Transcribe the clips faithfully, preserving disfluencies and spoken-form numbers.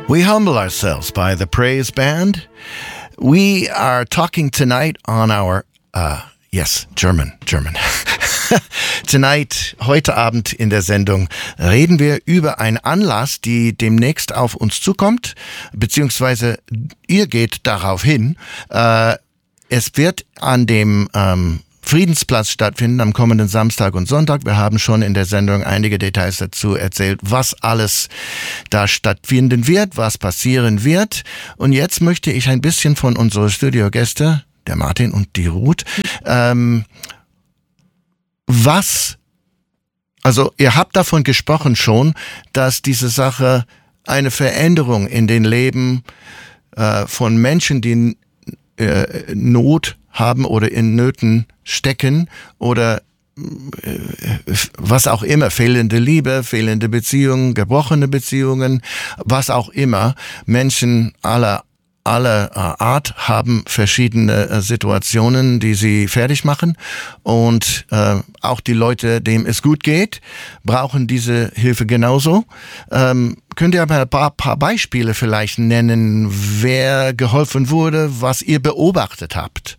We humble ourselves by the praise band. We are talking tonight on our, uh, yes, German, German. Tonight, heute Abend in der Sendung, reden wir über einen Anlass, die demnächst auf uns zukommt, beziehungsweise ihr geht darauf hin. Äh, es wird an dem ähm, Friedensplatz stattfinden am kommenden Samstag und Sonntag. Wir haben schon in der Sendung einige Details dazu erzählt, was alles da stattfinden wird, was passieren wird. Und jetzt möchte ich ein bisschen von unseren Studiogästen, der Martin und die Ruth, ähm, was, also ihr habt davon gesprochen schon, dass diese Sache eine Veränderung in den Leben äh, von Menschen, die äh, Not haben oder in Nöten stecken oder äh, was auch immer, fehlende Liebe, fehlende Beziehungen, gebrochene Beziehungen, was auch immer, Menschen aller aller Art haben verschiedene äh, Situationen, die sie fertig machen, und äh, auch die Leute, denen es gut geht, brauchen diese Hilfe genauso. Ähm, könnt ihr aber ein paar, paar Beispiele vielleicht nennen, wer geholfen wurde, was ihr beobachtet habt?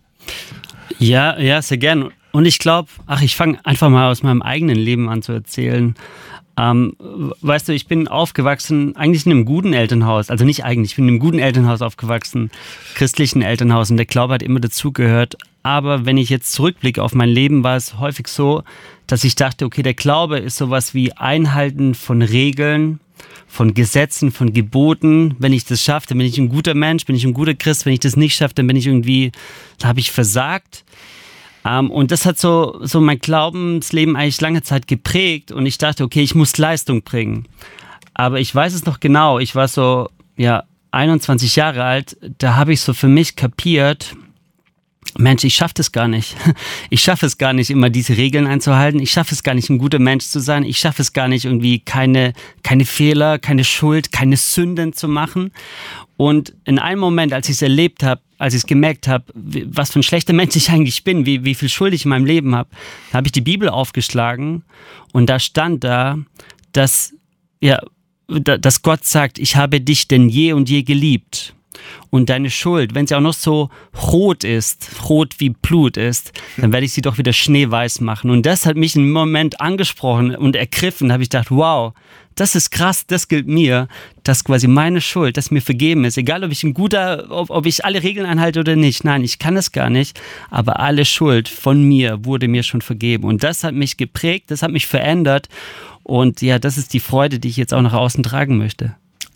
Ja, ja, sehr gern. Und ich glaube, ach, ich fange einfach mal aus meinem eigenen Leben an zu erzählen. Ähm, weißt du, ich bin aufgewachsen eigentlich in einem guten Elternhaus, also nicht eigentlich, ich bin in einem guten Elternhaus aufgewachsen, christlichen Elternhaus, und der Glaube hat immer dazugehört. Aber wenn ich jetzt zurückblicke auf mein Leben, war es häufig so, dass ich dachte, okay, der Glaube ist sowas wie Einhalten von Regeln, von Gesetzen, von Geboten. Wenn ich das schaffe, dann bin ich ein guter Mensch, bin ich ein guter Christ. Wenn ich das nicht schaffe, dann bin ich irgendwie, da habe ich versagt. Um, und das hat so, so mein Glaubensleben eigentlich lange Zeit geprägt, und ich dachte, okay, ich muss Leistung bringen. Aber ich weiß es noch genau, ich war so, ja, einundzwanzig Jahre alt, da habe ich so für mich kapiert, Mensch, ich schaffe das gar nicht. Ich schaffe es gar nicht, immer diese Regeln einzuhalten. Ich schaffe es gar nicht, ein guter Mensch zu sein. Ich schaffe es gar nicht, irgendwie keine, keine Fehler, keine Schuld, keine Sünden zu machen. Und in einem Moment, als ich es erlebt habe, als ich es gemerkt habe, was für ein schlechter Mensch ich eigentlich bin, wie, wie viel Schuld ich in meinem Leben habe, da habe ich die Bibel aufgeschlagen, und da stand da, dass, ja, dass Gott sagt, ich habe dich denn je und je geliebt. Und deine Schuld, wenn sie auch noch so rot ist, rot wie Blut ist, dann werde ich sie doch wieder schneeweiß machen. Und das hat mich im Moment angesprochen und ergriffen. Da habe ich gedacht, wow, das ist krass, das gilt mir, dass quasi meine Schuld, dass mir vergeben ist. Egal, ob ich ein guter, ob, ob ich alle Regeln einhalte oder nicht. Nein, ich kann es gar nicht. Aber alle Schuld von mir wurde mir schon vergeben. Und das hat mich geprägt, das hat mich verändert. Und ja, das ist die Freude, die ich jetzt auch nach außen tragen möchte.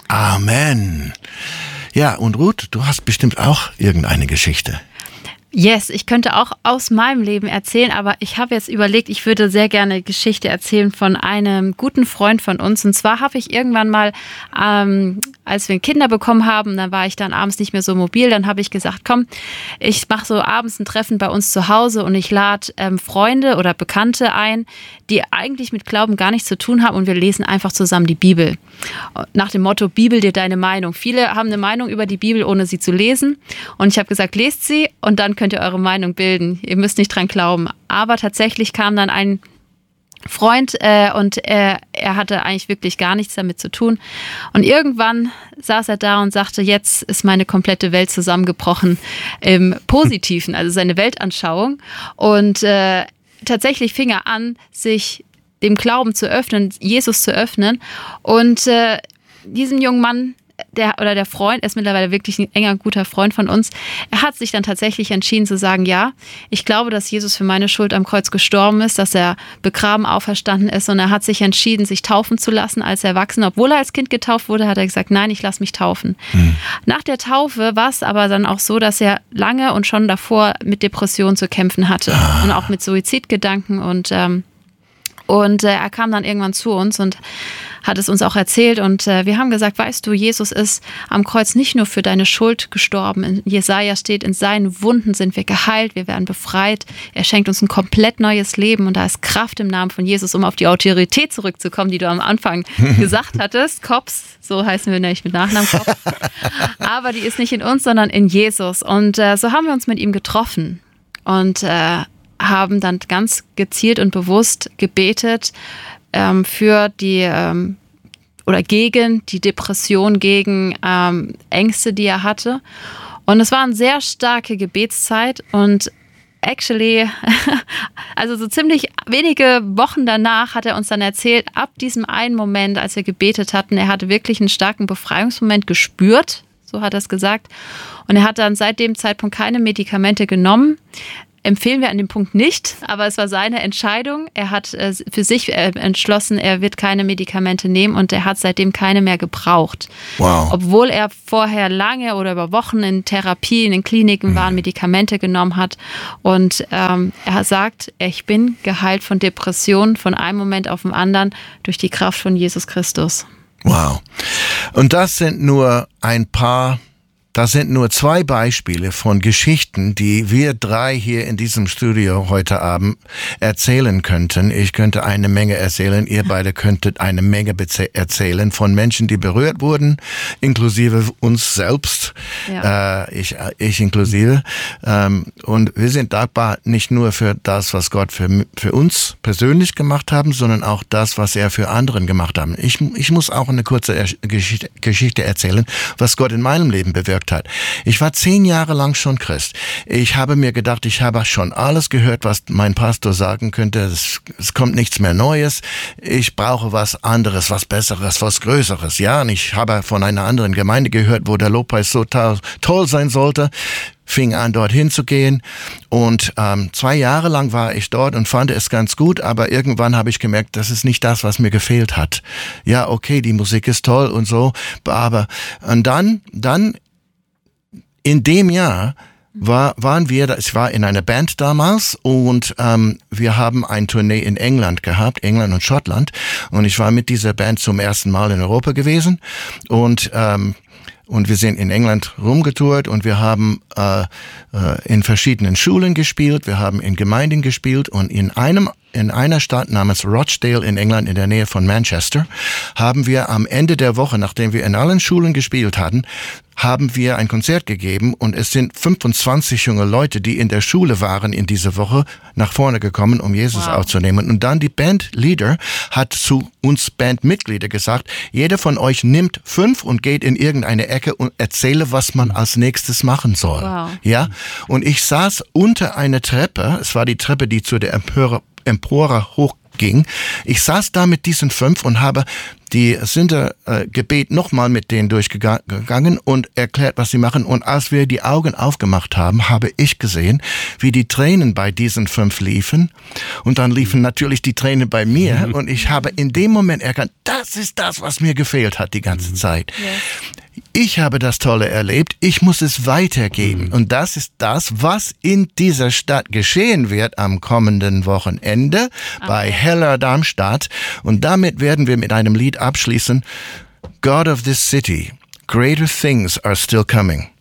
Amen. Ja, und Ruth, du hast bestimmt auch irgendeine Geschichte. Yes, ich könnte auch aus meinem Leben erzählen, aber ich habe jetzt überlegt, ich würde sehr gerne eine Geschichte erzählen von einem guten Freund von uns. Und zwar habe ich irgendwann mal, ähm, als wir Kinder bekommen haben, dann war ich dann abends nicht mehr so mobil, dann habe ich gesagt, komm, ich mache so abends ein Treffen bei uns zu Hause, und ich lade ähm, Freunde oder Bekannte ein, die eigentlich mit Glauben gar nichts zu tun haben, und wir lesen einfach zusammen die Bibel. Nach dem Motto, Bibel dir deine Meinung. Viele haben eine Meinung über die Bibel, ohne sie zu lesen. Und ich habe gesagt, lest sie, und dann könnt ihr eure Meinung bilden. Ihr müsst nicht dran glauben. Aber tatsächlich kam dann ein Freund äh, und äh, er hatte eigentlich wirklich gar nichts damit zu tun. Und irgendwann saß er da und sagte, jetzt ist meine komplette Welt zusammengebrochen im Positiven, also seine Weltanschauung. Und äh, tatsächlich fing er an, sich dem Glauben zu öffnen, Jesus zu öffnen. Und äh, diesem jungen Mann, der oder der Freund, er ist mittlerweile wirklich ein enger, guter Freund von uns, er hat sich dann tatsächlich entschieden zu sagen, ja, ich glaube, dass Jesus für meine Schuld am Kreuz gestorben ist, dass er begraben, auferstanden ist, und er hat sich entschieden, sich taufen zu lassen als Erwachsener. Obwohl er als Kind getauft wurde, hat er gesagt, nein, ich lasse mich taufen. Mhm. Nach der Taufe war es aber dann auch so, dass er lange und schon davor mit Depressionen zu kämpfen hatte und auch mit Suizidgedanken, und ähm, Und äh, er kam dann irgendwann zu uns und hat es uns auch erzählt. Und äh, wir haben gesagt, weißt du, Jesus ist am Kreuz nicht nur für deine Schuld gestorben. In Jesaja steht, in seinen Wunden sind wir geheilt, wir werden befreit. Er schenkt uns ein komplett neues Leben. Und da ist Kraft im Namen von Jesus, um auf die Autorität zurückzukommen, die du am Anfang gesagt hattest. Kops, so heißen wir nämlich mit Nachnamen Kops. Aber die ist nicht in uns, sondern in Jesus. Und äh, so haben wir uns mit ihm getroffen. Und äh, haben dann ganz gezielt und bewusst gebetet ähm, für die ähm, oder gegen die Depression, gegen ähm, Ängste, die er hatte. Und es war eine sehr starke Gebetszeit und actually, also so ziemlich wenige Wochen danach hat er uns dann erzählt, ab diesem einen Moment, als wir gebetet hatten, er hatte wirklich einen starken Befreiungsmoment gespürt, so hat er es gesagt. Und er hat dann seit dem Zeitpunkt keine Medikamente genommen. Empfehlen wir an dem Punkt nicht, aber es war seine Entscheidung. Er hat äh, für sich äh, entschlossen, er wird keine Medikamente nehmen und er hat seitdem keine mehr gebraucht. Wow. Obwohl er vorher lange oder über Wochen in Therapie, in den Kliniken mhm. war, Medikamente genommen hat. Und ähm, er sagt, ich bin geheilt von Depressionen von einem Moment auf den anderen durch die Kraft von Jesus Christus. Wow. Und das sind nur ein paar Das sind nur zwei Beispiele von Geschichten, die wir drei hier in diesem Studio heute Abend erzählen könnten. Ich könnte eine Menge erzählen, ihr beide könntet eine Menge erzählen von Menschen, die berührt wurden, inklusive uns selbst, ja. äh, ich, ich inklusive. Ähm, und wir sind dankbar nicht nur für das, was Gott für, für uns persönlich gemacht haben, sondern auch das, was er für anderen gemacht hat. Ich, ich muss auch eine kurze er- Geschichte, Geschichte erzählen, was Gott in meinem Leben bewirkt hat. Ich war zehn Jahre lang schon Christ. Ich habe mir gedacht, ich habe schon alles gehört, was mein Pastor sagen könnte. Es, es kommt nichts mehr Neues. Ich brauche was anderes, was Besseres, was Größeres. Ja, und ich habe von einer anderen Gemeinde gehört, wo der Lobpreis so to- toll sein sollte. Fing an, dorthin zu gehen und ähm, zwei Jahre lang war ich dort und fand es ganz gut, aber irgendwann habe ich gemerkt, das ist nicht das, was mir gefehlt hat. Ja, okay, die Musik ist toll und so, aber und dann, dann in dem Jahr war, waren wir, ich war in einer Band damals und ähm, wir haben ein Tournee in England gehabt, England und Schottland, und ich war mit dieser Band zum ersten Mal in Europa gewesen und ähm, Und wir sind in England rumgetourt und wir haben äh, äh, in verschiedenen Schulen gespielt, wir haben in Gemeinden gespielt und in einem in einer Stadt namens Rochdale in England in der Nähe von Manchester haben wir am Ende der Woche, nachdem wir in allen Schulen gespielt hatten, haben wir ein Konzert gegeben und es sind fünfundzwanzig junge Leute, die in der Schule waren in dieser Woche, nach vorne gekommen, um Jesus wow. aufzunehmen. Und dann die Bandleader hat zu uns Bandmitglieder gesagt, jeder von euch nimmt fünf und geht in irgendeine Ecke und erzähle, was man als nächstes machen soll. Wow. Ja? Und ich saß unter einer Treppe, es war die Treppe, die zu der Empore, Empore hochging. Ich saß da mit diesen fünf und habe die Sündergebet äh, nochmal mit denen durchgegangen und erklärt, was sie machen. Und als wir die Augen aufgemacht haben, habe ich gesehen, wie die Tränen bei diesen fünf liefen. Und dann liefen natürlich die Tränen bei mir. Und ich habe in dem Moment erkannt, das ist das, was mir gefehlt hat die ganze Zeit. Yes. Ich habe das Tolle erlebt, ich muss es weitergeben. Und das ist das, was in dieser Stadt geschehen wird am kommenden Wochenende okay. bei Heller Darmstadt. Und damit werden wir mit einem Lied abschließen. God of this city, greater things are still coming.